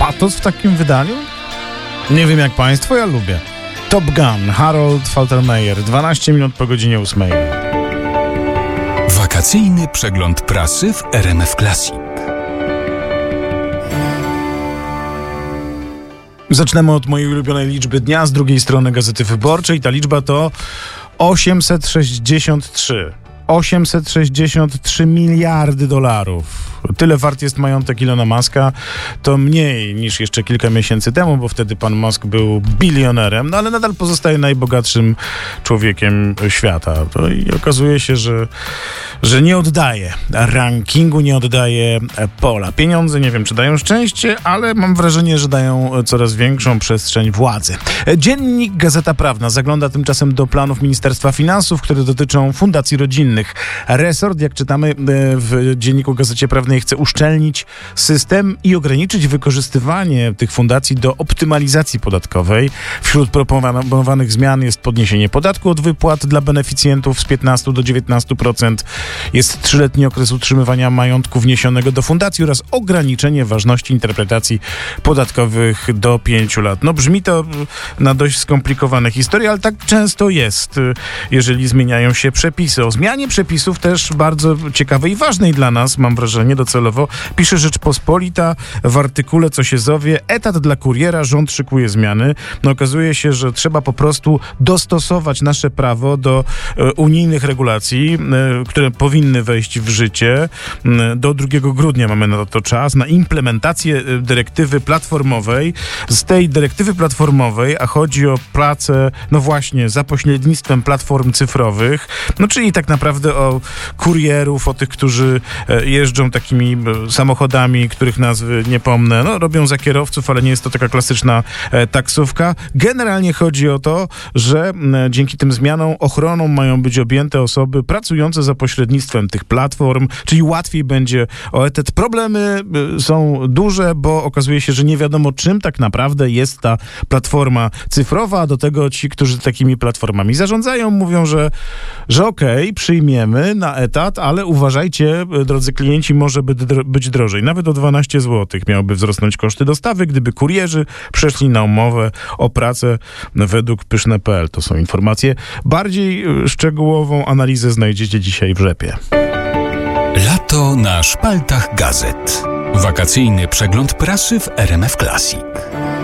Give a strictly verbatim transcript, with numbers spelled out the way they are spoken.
patos w takim wydaniu? Nie wiem jak państwo, ja lubię. Top Gun, Harold Faltermeyer, dwanaście minut po godzinie ósmej. Wakacyjny przegląd prasy w R M F Classic. Zaczynamy od mojej ulubionej liczby dnia z drugiej strony Gazety Wyborczej. Ta liczba to osiemset sześćdziesiąt trzy. osiemset sześćdziesiąt trzy miliardy dolarów. Tyle wart jest majątek Ilona Muska. To mniej niż jeszcze kilka miesięcy temu, bo wtedy pan Musk był bilionerem, no ale nadal pozostaje najbogatszym człowiekiem świata. To i okazuje się, że, że nie oddaje rankingu, nie oddaje pola. Pieniądze, nie wiem, czy dają szczęście, ale mam wrażenie, że dają coraz większą przestrzeń władzy. Dziennik Gazeta Prawna zagląda tymczasem do planów Ministerstwa Finansów, które dotyczą fundacji rodzinnych. Resort, jak czytamy w dzienniku Gazecie Prawnej, chce uszczelnić system i ograniczyć wykorzystywanie tych fundacji do optymalizacji podatkowej. Wśród proponowanych zmian jest podniesienie podatku od wypłat dla beneficjentów z piętnastu do dziewiętnastu procent. Jest trzyletni okres utrzymywania majątku wniesionego do fundacji oraz ograniczenie ważności interpretacji podatkowych do pięciu lat. No brzmi to na dość skomplikowane historie, ale tak często jest, jeżeli zmieniają się przepisy. O zmianie przepisów też bardzo ciekawej i ważnej dla nas, mam wrażenie, docelowo pisze Rzeczpospolita w artykule Co się zowie, etat dla kuriera, rząd szykuje zmiany. No okazuje się, że trzeba po prostu dostosować nasze prawo do e, unijnych regulacji, e, które powinny wejść w życie. E, do drugiego grudnia mamy na to czas, na implementację e, dyrektywy platformowej. Z tej dyrektywy platformowej, a chodzi o pracę, no właśnie, za pośrednictwem platform cyfrowych, no czyli tak naprawdę o kurierów, o tych, którzy e, jeżdżą takimi samochodami, których nazwy nie pomnę, no robią za kierowców, ale nie jest to taka klasyczna e, taksówka. Generalnie chodzi o to, że m, dzięki tym zmianom ochroną mają być objęte osoby pracujące za pośrednictwem tych platform, czyli łatwiej będzie o etat. Problemy y, są duże, bo okazuje się, że nie wiadomo, czym tak naprawdę jest ta platforma cyfrowa, a do tego ci, którzy takimi platformami zarządzają, mówią, że, że okej, okay, przyjmiemy na etat, ale uważajcie, drodzy klienci, może być drożej. Nawet o dwanaście złotych miałyby wzrosnąć koszty dostawy, gdyby kurierzy przeszli na umowę o pracę według pyszne kropka p l. To są informacje. Bardziej szczegółową analizę znajdziecie dzisiaj w Rzepie. Lato na szpaltach gazet. Wakacyjny przegląd prasy w R M F Classic.